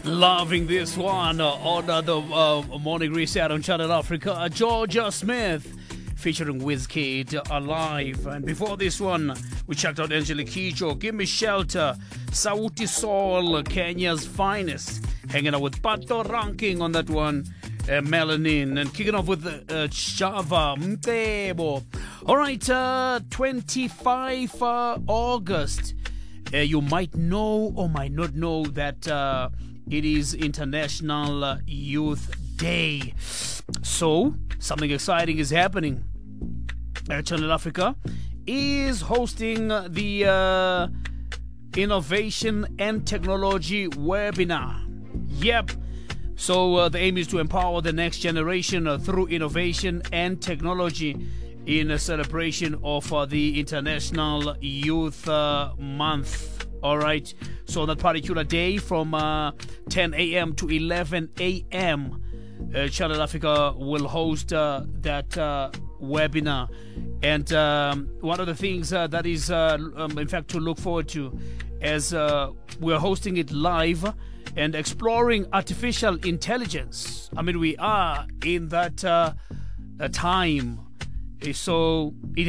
Loving this one on the morning reset on Channel Africa. Georgia Smith featuring Wizkid, Alive. And before this one, we checked out Angelique Kidjo, Give Me Shelter, Sauti Sol, Kenya's Finest, hanging out with Pato Ranking on that one, Melanin, and kicking off with Chava Mtebo. All right, 25 August. You might know or might not know that it is International Youth Day. So, something exciting is happening. Channel Africa is hosting the Innovation and Technology webinar. Yep. So, the aim is to empower the next generation through innovation and technology in a celebration of the International Youth Month. All right. So on that particular day from 10 a.m. to 11 a.m., Channel Africa will host that webinar. And one of the things that is, in fact, to look forward to as we're hosting it live and exploring artificial intelligence. I mean, we are in that time. So it